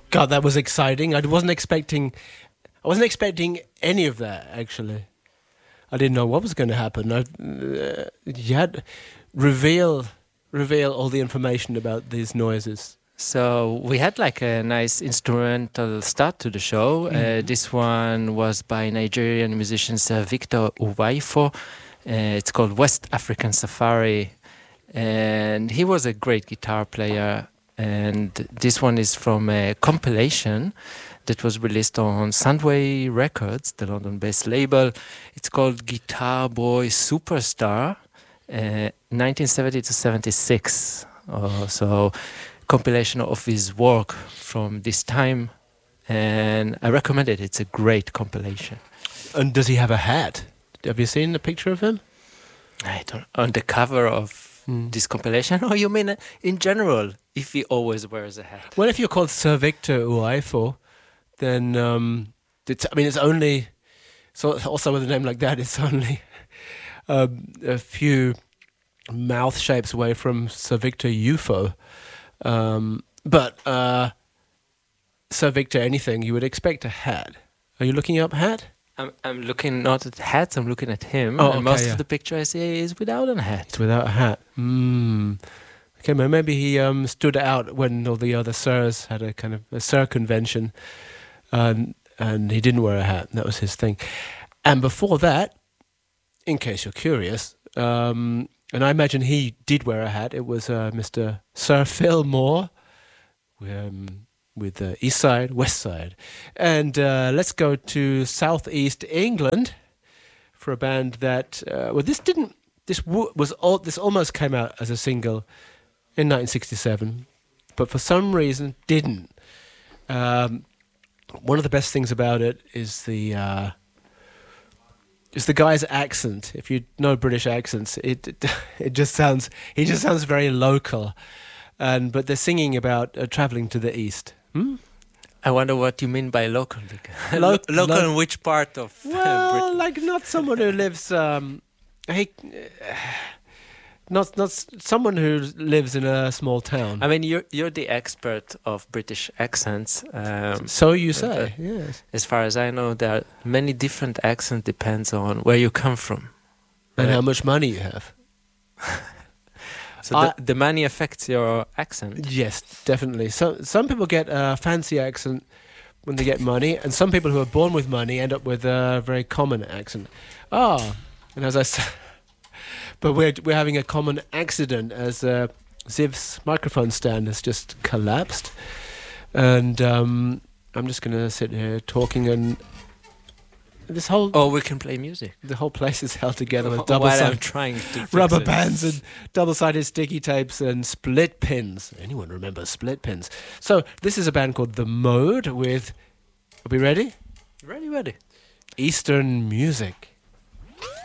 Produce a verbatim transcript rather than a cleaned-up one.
God, that was exciting. I wasn't expecting. I wasn't expecting any of that. Actually, I didn't know what was going to happen. I, uh, you had reveal reveal all the information about these noises. So we had like a nice instrumental start to the show. Mm. Uh, this one was by Nigerian musician Sir Victor Uwaifo. Uh, it's called West African Safari, and he was a great guitar player. And this one is from a compilation that was released on Soundway Records, the London-based label. It's called Guitar Boy Superstar, uh, nineteen seventy to seventy-six. Uh, so compilation of his work from this time, and I recommend it. It's a great compilation. And does he have a hat? Have you seen a picture of him? I don't. On the cover of mm. this compilation? Oh, you mean in general? If he always wears a hat. Well, if you're called Sir Victor Uwaifo, then um, it's, I mean, it's only so also with a name like that, it's only um, a few mouth shapes away from Sir Victor Ufo. Um, but uh, Sir Victor, anything you would expect a hat. Are you looking up hat? I'm I'm looking not at hats. I'm looking at him. Oh, and okay, most yeah. of the picture I see is without a hat. It's without a hat. Hmm. Okay, maybe he um, stood out when all the other sirs had a kind of a sir convention, and and he didn't wear a hat. That was his thing. And before that, in case you're curious, um, and I imagine he did wear a hat. It was uh, Mister Sir Phil Moore, um, with uh, East Side, West Side, and uh, let's go to Southeast England for a band that uh, well, this didn't. This w- was all. This almost came out as a single in nineteen sixty-seven, but for some reason didn't. Um, one of the best things about it is the uh, is the guy's accent. If you know British accents, it it, it just sounds he just sounds very local, and but they're singing about uh, traveling to the east. Hmm? I wonder what you mean by local. Lo- local lo- in which part of uh, well, Britain? like not someone who lives. Um, he, uh, Not not s- someone who lives in a small town. I mean, you're you're the expert of British accents. Um, so you uh, say, yes. As far as I know, there are many different accents. Depends on where you come from And Uh, how much money you have. So I- the, the money affects your accent. Yes, definitely. So some people get a fancy accent when they get money, and some people who are born with money end up with a very common accent. Ah, and as I said, but we're we're having a common accident as uh, Ziv's microphone stand has just collapsed, and um, I'm just going to sit here talking, and this whole Or we can play music. the whole place is held together with While I'm double-sided trying to fix rubber it. bands and double-sided sticky tapes and split pins. Anyone remember split pins? So this is a band called The Mode with, are we ready? Ready, ready. Eastern Music.